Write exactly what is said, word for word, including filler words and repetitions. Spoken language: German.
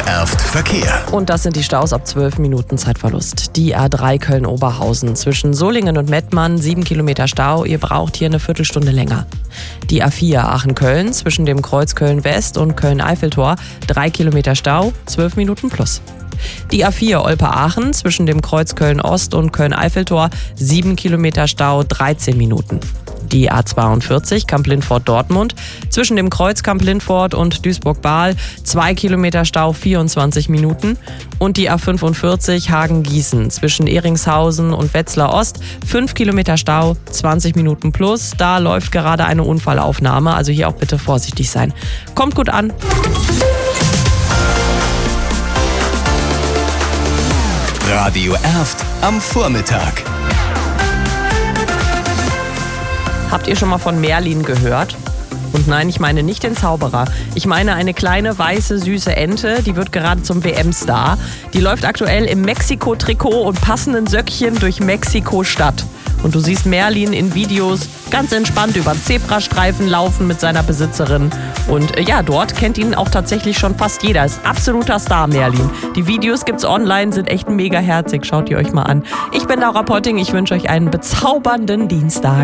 Erft Verkehr. Und das sind die Staus ab zwölf Minuten Zeitverlust. Die A drei Köln-Oberhausen zwischen Solingen und Mettmann, sieben Kilometer Stau. Ihr braucht hier eine Viertelstunde länger. Die A vier Aachen-Köln zwischen dem Kreuz Köln-West und Köln-Eiffeltor, drei Kilometer Stau, zwölf Minuten plus. Die A vier Olpe-Aachen zwischen dem Kreuz Köln-Ost und Köln-Eiffeltor, sieben Kilometer Stau, dreizehn Minuten. Die A zweiundvierzig Kamp-Lindfort-Dortmund zwischen dem Kreuz Kamp-Lindfort und Duisburg-Bahl, zwei Kilometer Stau, vierundzwanzig Minuten. Und die A fünfundvierzig Hagen-Gießen zwischen Ehringshausen und Wetzlar Ost, fünf Kilometer Stau, zwanzig Minuten plus. Da läuft gerade eine Unfallaufnahme, also hier auch bitte vorsichtig sein. Kommt gut an. Radio Erft am Vormittag. Habt ihr schon mal von Merlin gehört? Und nein, ich meine nicht den Zauberer. Ich meine eine kleine, weiße, süße Ente, die wird gerade zum W M-Star. Die läuft aktuell im Mexiko-Trikot und passenden Söckchen durch Mexiko-Stadt. Und du siehst Merlin in Videos ganz entspannt über den Zebrastreifen laufen mit seiner Besitzerin. Und äh, ja, dort kennt ihn auch tatsächlich schon fast jeder. Ist absoluter Star, Merlin. Die Videos gibt's online, sind echt mega herzig. Schaut ihr euch mal an. Ich bin Laura Potting, ich wünsche euch einen bezaubernden Dienstag.